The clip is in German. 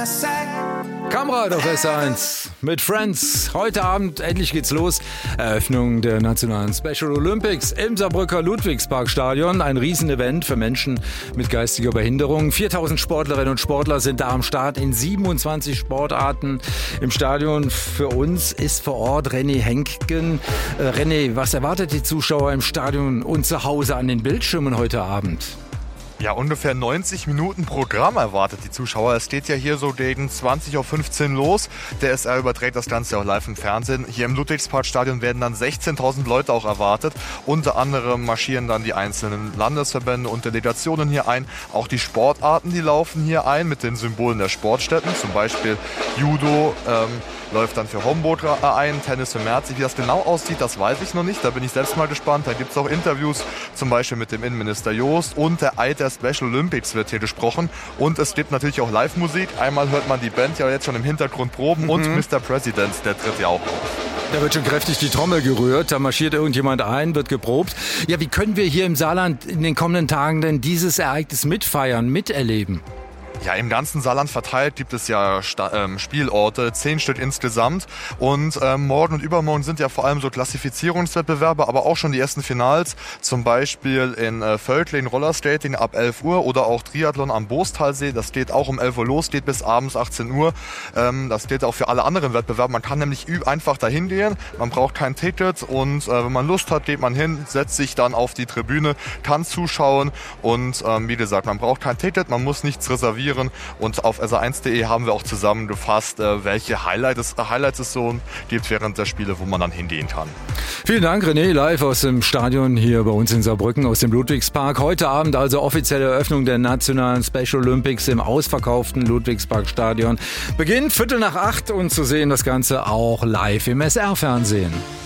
Kamerad auf S1 mit Friends. Heute Abend endlich geht's los. Eröffnung der nationalen Special Olympics im Saarbrücker Ludwigsparkstadion. Ein Riesenevent für Menschen mit geistiger Behinderung. 4000 Sportlerinnen und Sportler sind da am Start in 27 Sportarten. Im Stadion für uns ist vor Ort René Henkgen. René, was erwartet die Zuschauer im Stadion und zu Hause an den Bildschirmen heute Abend? Ja, ungefähr 90 Minuten Programm erwartet die Zuschauer. Es geht ja hier so gegen 20:15 Uhr los. Der SR überträgt das Ganze auch live im Fernsehen. Hier im Ludwigsparkstadion werden dann 16.000 Leute auch erwartet. Unter anderem marschieren dann die einzelnen Landesverbände und Delegationen hier ein. Auch die Sportarten, die laufen hier ein mit den Symbolen der Sportstätten. Zum Beispiel Judo läuft dann für Homburg ein, Tennis für Merzig. Wie das genau aussieht, das weiß ich noch nicht. Da bin ich selbst mal gespannt. Da gibt es auch Interviews, zum Beispiel mit dem Innenminister Joost. Und der Eid der Special Olympics wird hier gesprochen. Und es gibt natürlich auch Live-Musik. Einmal hört man die Band ja jetzt schon im Hintergrund proben. Und Mr. President, der tritt ja auch auf. Da wird schon kräftig die Trommel gerührt, da marschiert irgendjemand ein, wird geprobt. Ja, wie können wir hier im Saarland in den kommenden Tagen denn dieses Ereignis mitfeiern, miterleben? Ja, im ganzen Saarland verteilt gibt es ja Spielorte, 10 Stück insgesamt. Und morgen und übermorgen sind ja vor allem so Klassifizierungswettbewerbe, aber auch schon die ersten Finals. Zum Beispiel in Völklin Rollerskating ab 11 Uhr oder auch Triathlon am Boostalsee. Das geht auch um 11 Uhr los, geht bis abends 18 Uhr. Das geht auch für alle anderen Wettbewerbe. Man kann nämlich einfach dahin gehen, man braucht kein Ticket und wenn man Lust hat, geht man hin, setzt sich dann auf die Tribüne, kann zuschauen und wie gesagt, man braucht kein Ticket, man muss nichts reservieren. Und auf sr1.de haben wir auch zusammengefasst, welche Highlights es so gibt während der Spiele, wo man dann hingehen kann. Vielen Dank, René, live aus dem Stadion hier bei uns in Saarbrücken aus dem Ludwigspark. Heute Abend also offizielle Eröffnung der nationalen Special Olympics im ausverkauften Ludwigsparkstadion. Beginn 7:45 und zu sehen das Ganze auch live im SR-Fernsehen.